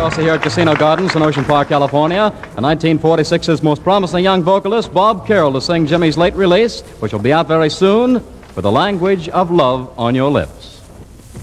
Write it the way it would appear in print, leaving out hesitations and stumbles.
also here at Casino Gardens in Ocean Park, California, and 1946's most promising young vocalist, Bob Carroll, to sing Jimmy's late release, which will be out very soon, with the language of love on your lips.